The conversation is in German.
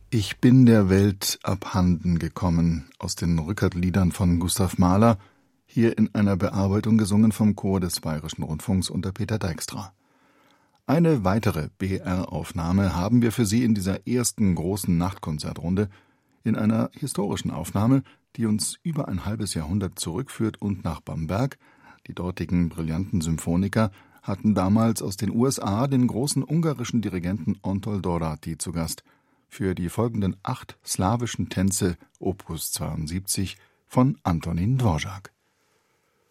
Ich bin der Welt abhanden gekommen aus den Rückert-Liedern von Gustav Mahler, hier in einer Bearbeitung gesungen vom Chor des Bayerischen Rundfunks unter Peter Dijkstra. Eine weitere BR-Aufnahme haben wir für Sie in dieser ersten großen Nachtkonzertrunde, in einer historischen Aufnahme, die uns über ein halbes Jahrhundert zurückführt und nach Bamberg. Die dortigen brillanten Symphoniker hatten damals aus den USA den großen ungarischen Dirigenten Antal Doráty zu Gast für die folgenden 8 slawischen Tänze Opus 72 von Antonín Dvořák.